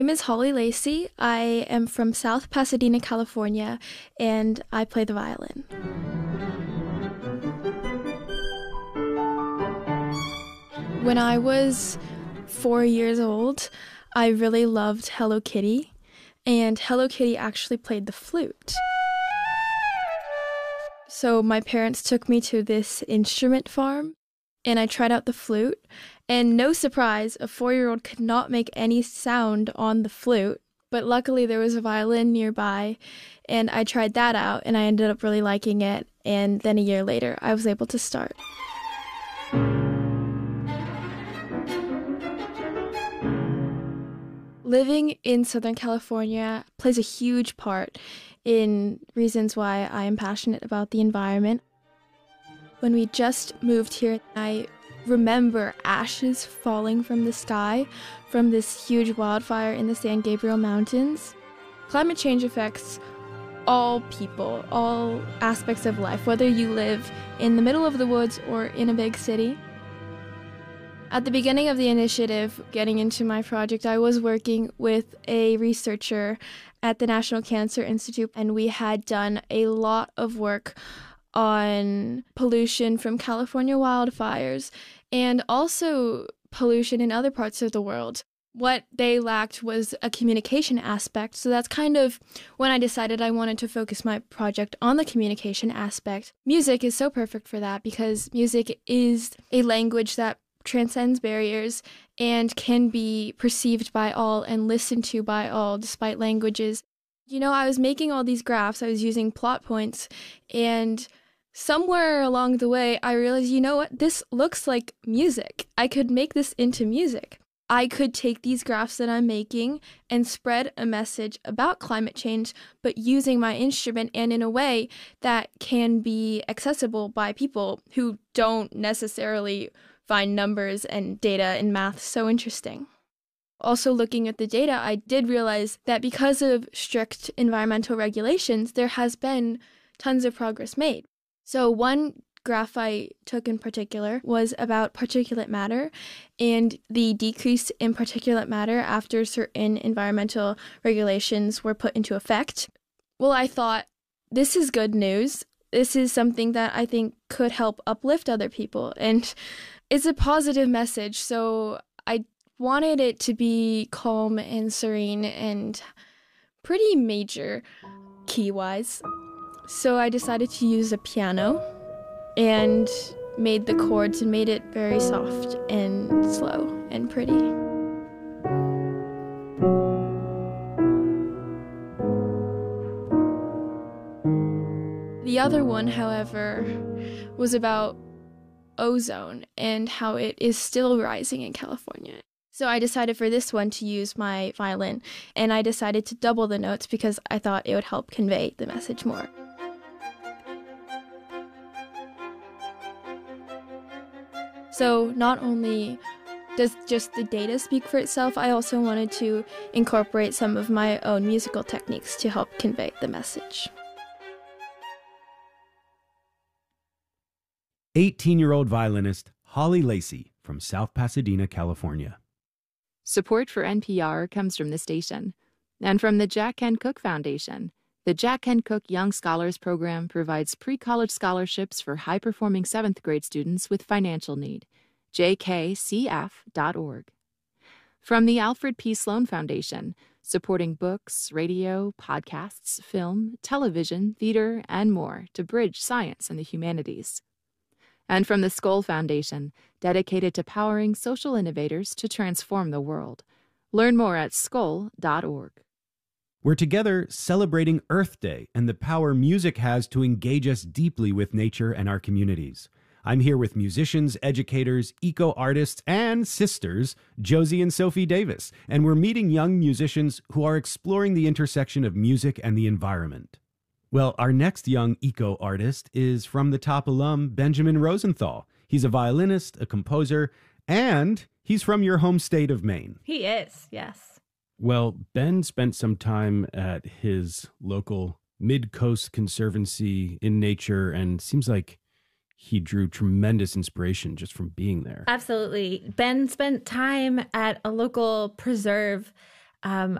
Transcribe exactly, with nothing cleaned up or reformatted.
My name is Holly Lacey. I am from South Pasadena, California, and I play the violin. When I was four years old, I really loved Hello Kitty, and Hello Kitty actually played the flute. So my parents took me to this instrument farm, and I tried out the flute, and no surprise, a four-year-old could not make any sound on the flute, but luckily there was a violin nearby, and I tried that out, and I ended up really liking it, and then a year later, I was able to start. Living in Southern California plays a huge part in reasons why I am passionate about the environment. When we just moved here, I remember ashes falling from the sky from this huge wildfire in the San Gabriel Mountains. Climate change affects all people, all aspects of life, whether you live in the middle of the woods or in a big city. At the beginning of the initiative, getting into my project, I was working with a researcher at the National Cancer Institute, and we had done a lot of work on pollution from California wildfires and also pollution in other parts of the world. What they lacked was a communication aspect, so that's kind of when I decided I wanted to focus my project on the communication aspect. Music is so perfect for that because music is a language that transcends barriers and can be perceived by all and listened to by all despite languages. You know, I was making all these graphs, I was using plot points, and somewhere along the way I realized, you know what, this looks like music. I could make this into music. I could take these graphs that I'm making and spread a message about climate change, but using my instrument and in a way that can be accessible by people who don't necessarily find numbers and data and math so interesting. Also, looking at the data, I did realize that because of strict environmental regulations, there has been tons of progress made. So one graph I took in particular was about particulate matter and the decrease in particulate matter after certain environmental regulations were put into effect. Well, I thought, this is good news. This is something that I think could help uplift other people. And it's a positive message, so I wanted it to be calm and serene and pretty major key-wise. So I decided to use a piano and made the chords and made it very soft and slow and pretty. The other one, however, was about ozone and how it is still rising in California. So I decided for this one to use my violin, and I decided to double the notes because I thought it would help convey the message more. So not only does just the data speak for itself, I also wanted to incorporate some of my own musical techniques to help convey the message. eighteen-year-old violinist Holly Lacey from South Pasadena, California. Support for N P R comes from the station and from the Jack Kent Cooke Foundation. The Jack Kent Cooke Young Scholars Program provides pre-college scholarships for high-performing seventh grade students with financial need. j k c f dot org. From the Alfred P. Sloan Foundation, supporting books, radio, podcasts, film, television, theater, and more to bridge science and the humanities. And from the Skoll Foundation, dedicated to powering social innovators to transform the world. Learn more at skoll dot org. We're together celebrating Earth Day and the power music has to engage us deeply with nature and our communities. I'm here with musicians, educators, eco-artists, and sisters, Josie and Sophie Davis, and we're meeting young musicians who are exploring the intersection of music and the environment. Well, our next young eco-artist is from the top alum, Benjamin Rosenthal. He's a violinist, a composer, and he's from your home state of Maine. He is, yes. Well, Ben spent some time at his local Mid-Coast Conservancy in nature, and seems like he drew tremendous inspiration just from being there. Absolutely. Ben spent time at a local preserve Um,